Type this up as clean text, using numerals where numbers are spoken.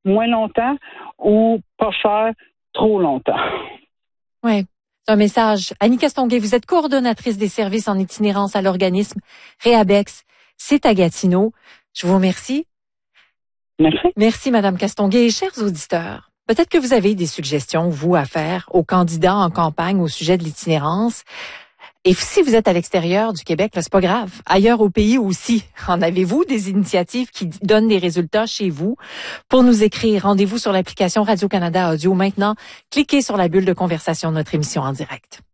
moins longtemps ou pas faire trop longtemps. Oui. C'est un message. Annie Castonguay, vous êtes coordonnatrice des services en itinérance à l'organisme Réabex. C'est à Gatineau. Je vous remercie. Merci. Merci, Madame Castonguay. Et chers auditeurs, peut-être que vous avez des suggestions, vous, à faire aux candidats en campagne au sujet de l'itinérance. Et si vous êtes à l'extérieur du Québec, là, c'est pas grave. Ailleurs au pays aussi. En avez-vous des initiatives qui donnent des résultats chez vous? Pour nous écrire, rendez-vous sur l'application Radio-Canada Audio. Maintenant, cliquez sur la bulle de conversation de notre émission en direct.